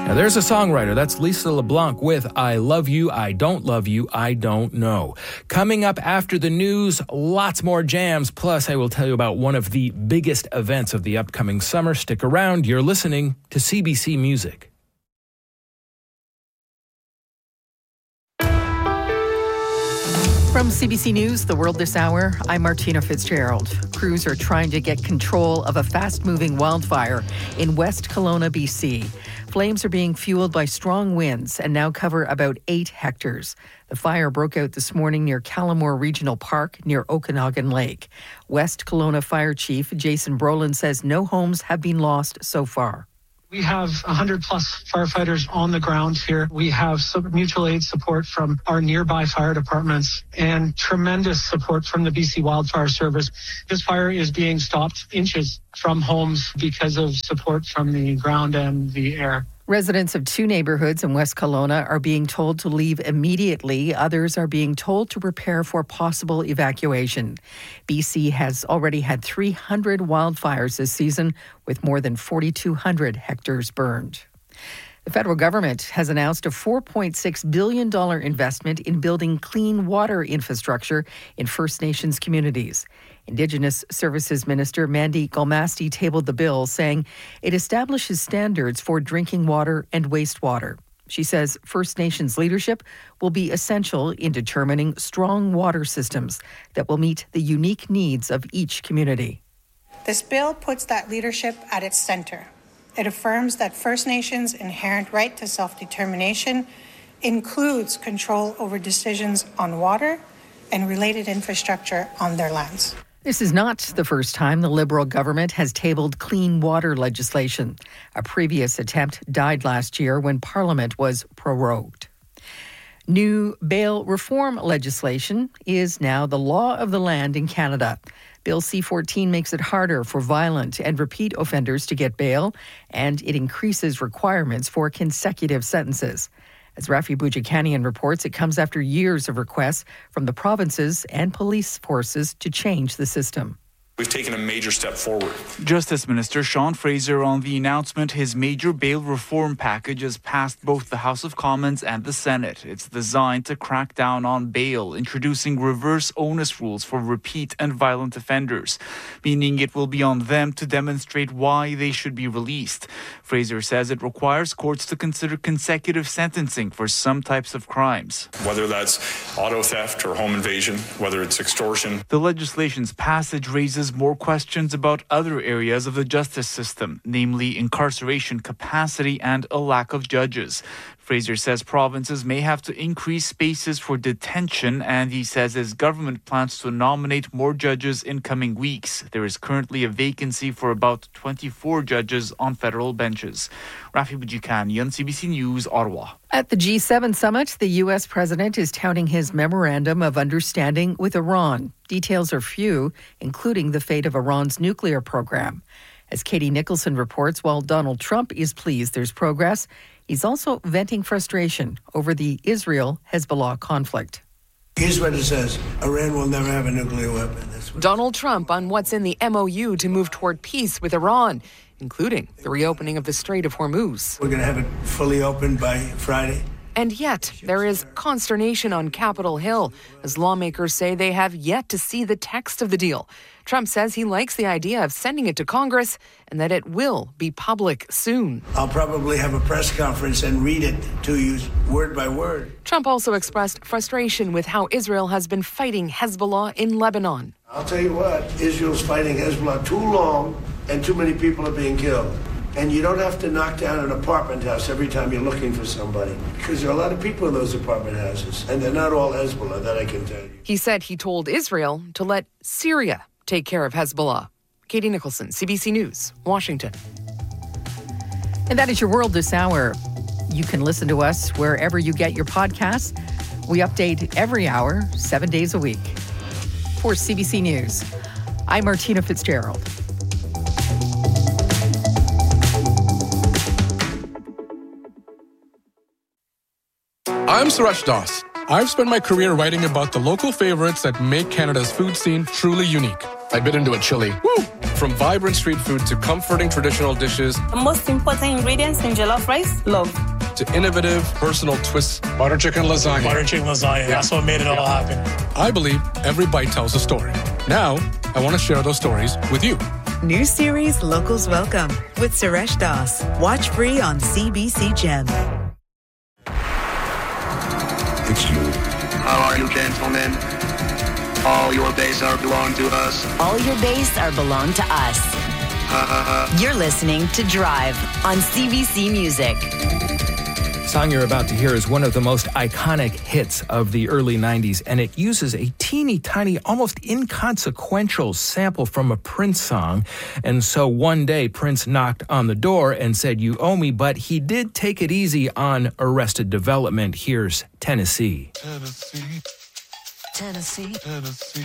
Now, there's a songwriter. That's Lisa LeBlanc with I Love You, I Don't Love You, I Don't Know. Coming up after the news, lots more jams. Plus, I will tell you about one of the biggest events of the upcoming summer. Stick around. You're listening to CBC Music. From CBC News, The World This Hour, I'm Martina Fitzgerald. Crews are trying to get control of a fast-moving wildfire in West Kelowna, BC. Flames are being fueled by strong winds and now cover about 8 hectares. The fire broke out this morning near Callamore Regional Park near Okanagan Lake. West Kelowna Fire Chief Jason Brolin says no homes have been lost so far. We have 100 plus firefighters on the ground here. We have some mutual aid support from our nearby fire departments and tremendous support from the BC Wildfire Service. This fire is being stopped inches from homes because of support from the ground and the air. Residents of 2 neighborhoods in West Kelowna are being told to leave immediately. Others are being told to prepare for possible evacuation. BC has already had 300 wildfires this season, with more than 4,200 hectares burned. The federal government has announced a $4.6 billion investment in building clean water infrastructure in First Nations communities. Indigenous Services Minister Mandy Galmasti tabled the bill, saying it establishes standards for drinking water and wastewater. She says First Nations leadership will be essential in determining strong water systems that will meet the unique needs of each community. This bill puts that leadership at its center. It affirms that First Nations' inherent right to self-determination includes control over decisions on water and related infrastructure on their lands. This is not the first time the Liberal government has tabled clean water legislation. A previous attempt died last year when Parliament was prorogued. New bail reform legislation is now the law of the land in Canada. Bill C-14 makes it harder for violent and repeat offenders to get bail, and it increases requirements for consecutive sentences. As Rafi Boudjikanian reports, it comes after years of requests from the provinces and police forces to change the system. We've taken a major step forward. Justice Minister Sean Fraser on the announcement his major bail reform package has passed both the House of Commons and the Senate. It's designed to crack down on bail, introducing reverse onus rules for repeat and violent offenders, meaning it will be on them to demonstrate why they should be released. Fraser says it requires courts to consider consecutive sentencing for some types of crimes. Whether that's auto theft or home invasion, whether it's extortion. The legislation's passage raises more questions about other areas of the justice system, namely incarceration capacity and a lack of judges. Fraser says provinces may have to increase spaces for detention, and he says his government plans to nominate more judges in coming weeks. There is currently a vacancy for about 24 judges on federal benches. Rafi Boudjikanian, CBC News, Ottawa. At the G7 summit, the U.S. president is touting his memorandum of understanding with Iran. Details are few, including the fate of Iran's nuclear program. As Katie Nicholson reports, while Donald Trump is pleased there's progress, he's also venting frustration over the Israel-Hezbollah conflict. Here's what it says. Iran will never have a nuclear weapon. Donald Trump on what's in the MOU to move toward peace with Iran, including the reopening of the Strait of Hormuz. We're going to have it fully open by Friday. And yet, there is consternation on Capitol Hill as lawmakers say they have yet to see the text of the deal. Trump says he likes the idea of sending it to Congress and that it will be public soon. I'll probably have a press conference and read it to you word by word. Trump also expressed frustration with how Israel has been fighting Hezbollah in Lebanon. I'll tell you what, Israel's fighting Hezbollah too long and too many people are being killed. And you don't have to knock down an apartment house every time you're looking for somebody, because there are a lot of people in those apartment houses, and they're not all Hezbollah, that I can tell you. He said he told Israel to let Syria take care of Hezbollah. Katie Nicholson, CBC News, Washington. And that is your World This Hour. You can listen to us wherever you get your podcasts. We update every hour, 7 days a week. For CBC News, I'm Martina Fitzgerald. I'm Suresh Das. I've spent my career writing about the local favorites that make Canada's food scene truly unique. I bit into a chili. Woo! From vibrant street food to comforting traditional dishes. The most important ingredients in jollof rice, love. To innovative, personal twists. Butter chicken lasagna. Butter chicken lasagna. That's what made it all happen. I believe every bite tells a story. Now, I want to share those stories with you. New series Locals Welcome with Suresh Das. Watch free on CBC Gem. It's you. How are you, gentlemen? All your bass are belong to us. All your bass are belong to us. You're listening to Drive on CBC Music. The song you're about to hear is one of the most iconic hits of the early 90s, and it uses a teeny tiny, almost inconsequential sample from a Prince song. And so one day, Prince knocked on the door and said, "You owe me," but he did take it easy on Arrested Development. Here's Tennessee. Tennessee. Tennessee. Tennessee.